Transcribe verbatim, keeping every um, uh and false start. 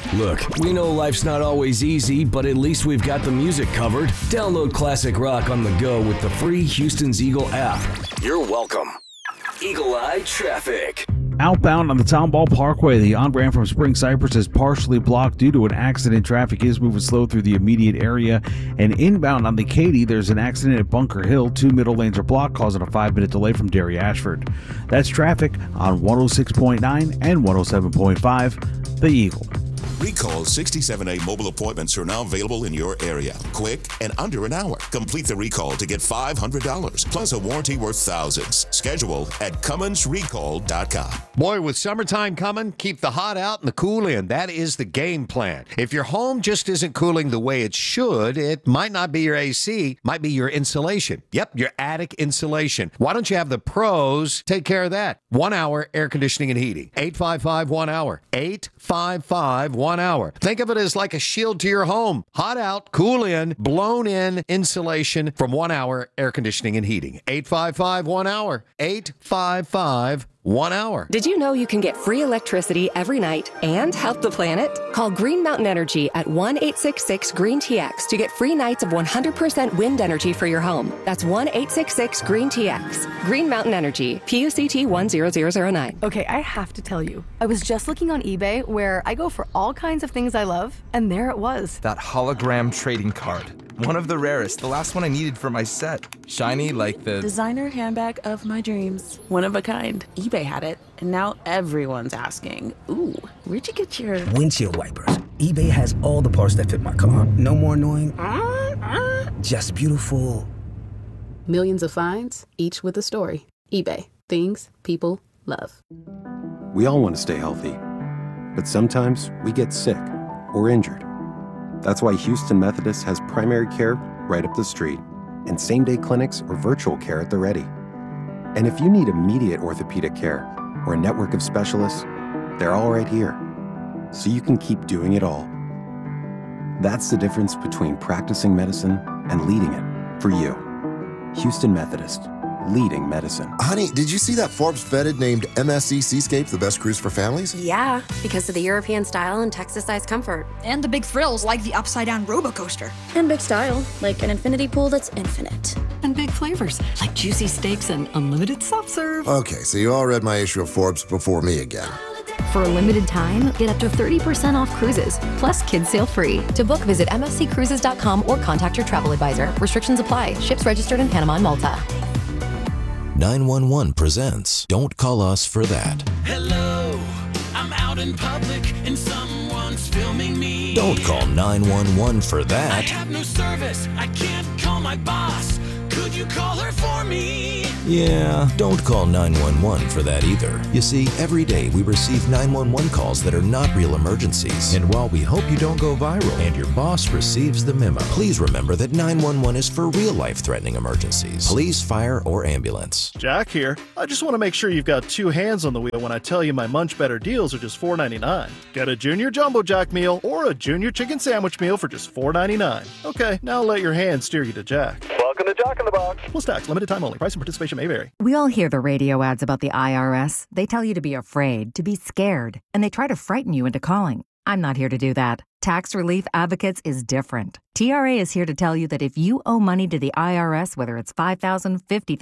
Look, we know life's not always easy, but at least we've got the music covered. Download classic rock on the go with the free Houston's Eagle app. You're welcome. Eagle Eye Traffic. Outbound on the Townball Parkway, the on-ramp from Spring Cypress is partially blocked due to an accident. Traffic is moving slow through the immediate area. And inbound on the Katy, there's an accident at Bunker Hill. Two middle lanes are blocked, causing a five-minute delay from Derry Ashford. That's traffic on one oh six point nine and one oh seven point five, The Eagle. Recall sixty-seven A mobile appointments are now available in your area. Quick and under an hour. Complete the recall to get five hundred dollars plus a warranty worth thousands. Schedule at Cummins Recall dot com. Boy, with summertime coming, keep the hot out and the cool in. That is the game plan. If your home just isn't cooling the way it should, it might not be your A C, might be your insulation. Yep, your attic insulation. Why don't you have the pros take care of that? One hour air conditioning and heating. eight five five one hour. eight five five one hour. Think of it as like a shield to your home. Hot out, cool in, blown in insulation from one hour air conditioning and heating. eight five five one hour. eight five five one hour. Did you know you can get free electricity every night and help the planet? Call Green Mountain Energy at one eight six six green T X to get free nights of one hundred percent wind energy for your home. That's one eight six six green T X. Green Mountain Energy, P U C T one zero zero zero nine. Okay, I have to tell you, I was just looking on eBay where I go for all kinds of things I love, and there it was. That hologram trading card. One of the rarest, the last one I needed for my set. Shiny like the... designer handbag of my dreams. One of a kind. eBay had it, and now everyone's asking, ooh, where'd you get your... windshield wipers. eBay has all the parts that fit my car. No more annoying... Uh, uh. Just beautiful. Millions of finds, each with a story. eBay. Things people love. We all want to stay healthy, but sometimes we get sick or injured. That's why Houston Methodist has primary care right up the street and same-day clinics or virtual care at the ready. And if you need immediate orthopedic care or a network of specialists, they're all right here, so you can keep doing it all. That's the difference between practicing medicine and leading it for you. Houston Methodist, leading medicine. Honey, did you see that Forbes vetted named M S C Seascape the best cruise for families? Yeah, because of the European style and Texas-sized comfort. And the big thrills like the upside-down roller coaster. And big style, like an infinity pool that's infinite. And big flavors, like juicy steaks and unlimited soft serve. Okay, so you all read my issue of Forbes before me again. For a limited time, get up to thirty percent off cruises, plus kids sail free. To book, visit M S C cruises dot com or contact your travel advisor. Restrictions apply. Ships registered in Panama and Malta. nine one one presents Don't Call Us for That. Hello, I'm out in public and someone's filming me. Don't call nine one one for I that. have no service, I can't call my boss. Could you call her for me? Yeah, don't call nine one one for that either. You see, every day we receive nine one one calls that are not real emergencies. And while we hope you don't go viral and your boss receives the memo, please remember that nine one one is for real life-threatening emergencies. Police, fire, or ambulance. Jack here. I just want to make sure you've got two hands on the wheel when I tell you my Munch Better deals are just four ninety-nine. Get a Junior Jumbo Jack meal or a Junior Chicken Sandwich meal for just four ninety-nine. Okay, now let your hands steer you to Jack. Welcome to Jack in the Box. Plus tax, limited time only. Price and participation may vary. We all hear the radio ads about the I R S. They tell you to be afraid, to be scared, and they try to frighten you into calling. I'm not here to do that. Tax Relief Advocates is different. T R A is here to tell you that if you owe money to the I R S, whether it's five thousand dollars, fifty thousand dollars,